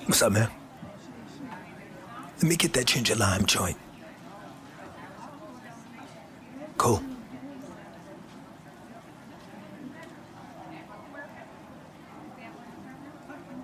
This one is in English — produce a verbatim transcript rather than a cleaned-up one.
What's up, man? Let me get that ginger lime joint. Cool.